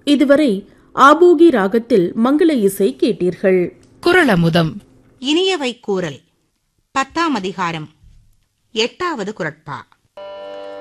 இதுவரை ஆபோகி ராகத்தில் மங்கள இசை கேட்டீர்கள். குறளமுதம் இனியவை கூறல் 10ஆம் அதிகாரம் 8வது குறட்பா.